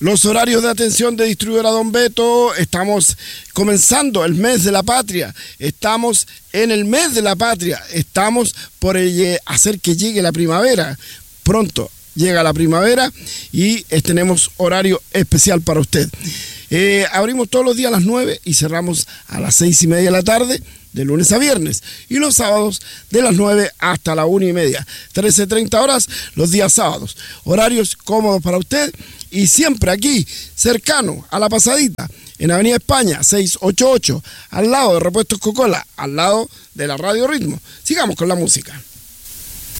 Los horarios de atención de distribuidora Don Beto, estamos comenzando el mes de la patria, estamos en el mes de la patria, estamos por hacer que llegue la primavera. Pronto llega la primavera y tenemos horario especial para usted. Abrimos todos los días a las 9 y cerramos a las 6:30 de la tarde, de lunes a viernes, y los sábados de las 9 hasta la 1:30, 13:30 horas los días sábados. Horarios cómodos para usted y siempre aquí, cercano a La Pasadita, en Avenida España 688, al lado de Repuestos Coca-Cola, al lado de la Radio Ritmo. Sigamos con la música.